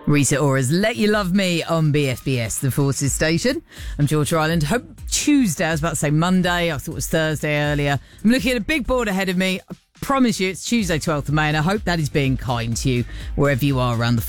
Rita Ora's Let You Love Me on BFBS, the Forces station. I'm Georgia Island. Hope Tuesday, I was about to say Monday, I thought it was Thursday earlier. I'm looking at a big board ahead of me. I promise you it's Tuesday 12th of May, and I hope that is being kind to you wherever you are around the